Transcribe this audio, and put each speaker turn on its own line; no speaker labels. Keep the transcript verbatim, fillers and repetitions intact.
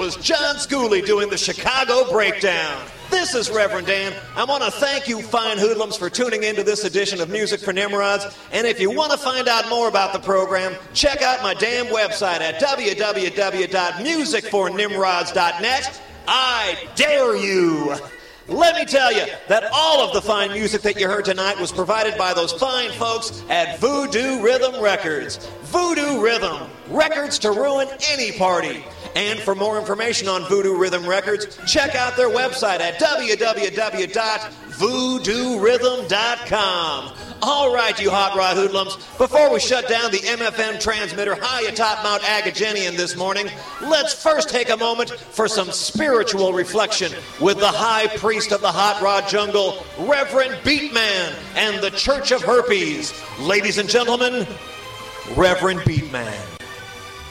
was John Schooley doing the Chicago Breakdown. This is Reverend Dan. I want to thank you fine hoodlums for tuning into this edition of Music for Nimrods. And if you want to find out more about the program, check out my damn website at w w w dot music for nimrods dot net. I dare you! Let me tell you that all of the fine music that you heard tonight was provided by those fine folks at Voodoo Rhythm Records. Voodoo Rhythm, records to ruin any party. And for more information on Voodoo Rhythm Records, check out their website at w w w dot voodoo rhythm dot com. All right, you hot rod hoodlums, before we shut down the M F M transmitter high atop Mount Agagenian this morning, let's first take a moment for some spiritual reflection with the high priest of the hot rod jungle, Reverend Beatman and the Church of Herpes. Ladies and gentlemen, Reverend Beatman.